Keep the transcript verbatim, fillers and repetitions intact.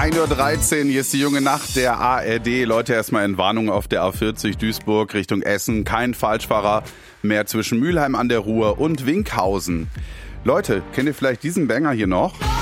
ein Uhr dreizehn, hier ist die junge Nacht der A R D. Leute, erstmal in Warnung auf der A vierzig Duisburg Richtung Essen. Kein Falschfahrer mehr zwischen Mülheim an der Ruhr und Winkhausen. Leute, kennt ihr vielleicht diesen Banger hier noch?